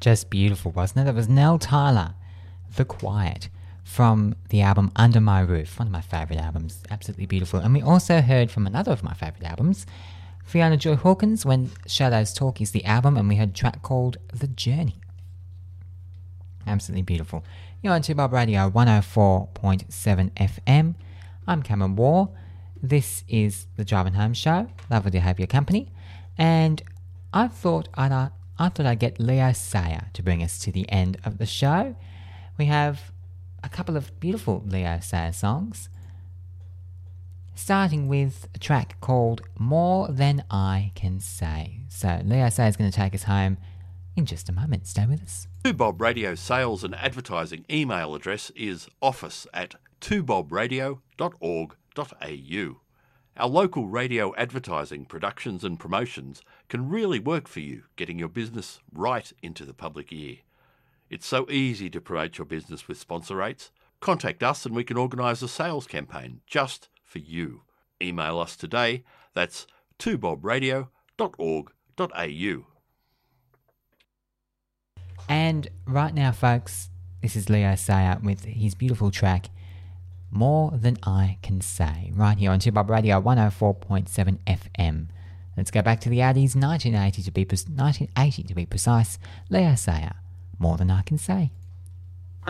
Just beautiful, wasn't it? That was Nell Tyler, The Quiet, from the album Under My Roof, one of my favourite albums, absolutely beautiful. And we also heard from another of my favourite albums, Fiona Joy Hawkins, When Shadows Talk is the album, and we heard a track called The Journey. Absolutely beautiful. You're on 2Bob Radio 104.7 FM. I'm Cameron Waugh. This is the Driving Home Show. Lovely to have your company. And I thought I'd get Leo Sayer to bring us to the end of the show. We have a couple of beautiful Leo Sayer songs, starting with a track called More Than I Can Say. So Leo Sayer is going to take us home in just a moment. Stay with us. 2Bob Radio sales and advertising email address is office@2bobradio.org.au. Our local radio advertising, productions and promotions can really work for you, getting your business right into the public ear. It's so easy to promote your business with sponsor rates. Contact us and we can organise a sales campaign just for you. Email us today. That's 2bobradio.org.au. And right now, folks, this is Leo Sayer with his beautiful track, More Than I Can Say, right here on 2Bob Radio 104.7 FM. Let's go back to the 80s, 1980 to be precise. Leo Sayer, More Than I Can Say.